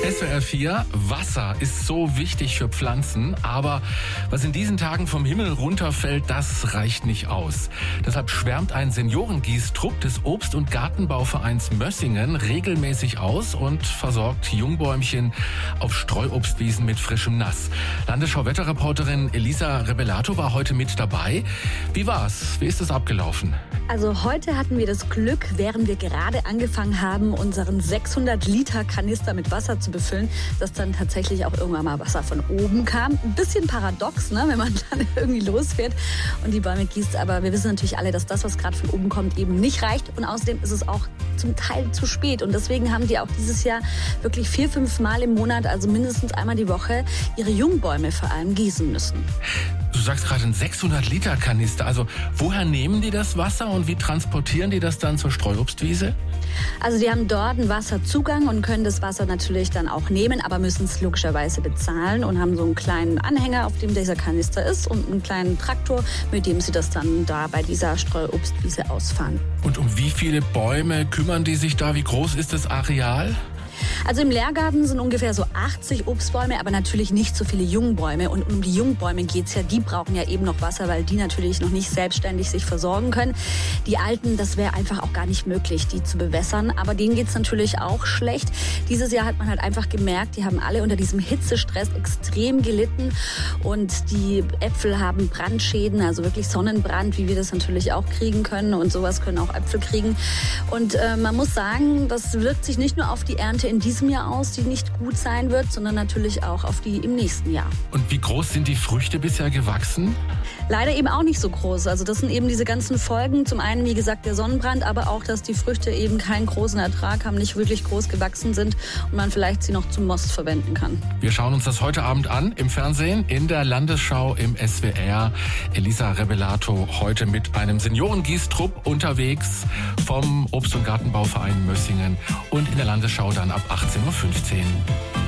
SWR 4, Wasser ist so wichtig für Pflanzen, aber was in diesen Tagen vom Himmel runterfällt, das reicht nicht aus. Deshalb schwärmt ein Seniorengießtrupp des Obst- und Gartenbauvereins Mössingen regelmäßig aus und versorgt Jungbäumchen auf Streuobstwiesen mit frischem Nass. Landesschau-Wetterreporterin Elisa Rebelato war heute mit dabei. Wie war's? Wie ist es abgelaufen? Also heute hatten wir das Glück, während wir gerade angefangen haben, unseren 600-Liter-Kanister mit Wasser zu befüllen, dass dann tatsächlich auch irgendwann mal Wasser von oben kam. Ein bisschen paradox, ne, wenn man dann irgendwie losfährt und die Bäume gießt. Aber wir wissen natürlich alle, dass das, was gerade von oben kommt, eben nicht reicht. Und außerdem ist es auch zum Teil zu spät. Und deswegen haben die auch dieses Jahr wirklich 4-5 Mal im Monat, also mindestens einmal die Woche, ihre Jungbäume vor allem gießen müssen. Du sagst gerade ein 600-Liter-Kanister. Also woher nehmen die das Wasser und wie transportieren die das dann zur Streuobstwiese? Also die haben dort einen Wasserzugang und können das Wasser natürlich dann auch nehmen, aber müssen es logischerweise bezahlen und haben so einen kleinen Anhänger, auf dem dieser Kanister ist und einen kleinen Traktor, mit dem sie das dann da bei dieser Streuobstwiese ausfahren. Und um wie viele Bäume kümmern die sich da? Wie groß ist das Areal? Also im Lehrgarten sind ungefähr so 80 Obstbäume, aber natürlich nicht so viele Jungbäume. Und um die Jungbäume geht's ja, die brauchen ja eben noch Wasser, weil die natürlich noch nicht selbstständig sich versorgen können. Die Alten, das wäre einfach auch gar nicht möglich, die zu bewässern. Aber denen geht's natürlich auch schlecht. Dieses Jahr hat man halt einfach gemerkt, die haben alle unter diesem Hitzestress extrem gelitten. Und die Äpfel haben Brandschäden, also wirklich Sonnenbrand, wie wir das natürlich auch kriegen können. Und sowas können auch Äpfel kriegen. Und man muss sagen, das wirkt sich nicht nur auf die Ernte in diesem Jahr aus, die nicht gut sein wird, sondern natürlich auch auf die im nächsten Jahr. Und wie groß sind die Früchte bisher gewachsen? Leider eben auch nicht so groß. Also das sind eben diese ganzen Folgen. Zum einen, wie gesagt, der Sonnenbrand, aber auch, dass die Früchte eben keinen großen Ertrag haben, nicht wirklich groß gewachsen sind und man vielleicht sie noch zum Most verwenden kann. Wir schauen uns das heute Abend an im Fernsehen, in der Landesschau im SWR. Elisa Rebelato heute mit einem Seniorengießtrupp unterwegs vom Obst- und Gartenbauverein Mössingen und in der Landesschau dann ab 18:15 Uhr.